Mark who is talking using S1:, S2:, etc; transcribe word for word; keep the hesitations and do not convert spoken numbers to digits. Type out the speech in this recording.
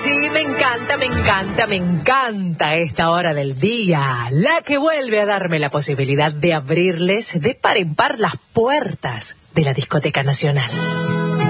S1: sí, me encanta, me encanta, me encanta esta hora del día, la que vuelve a darme la posibilidad de abrirles de par en par las puertas de la Discoteca Nacional.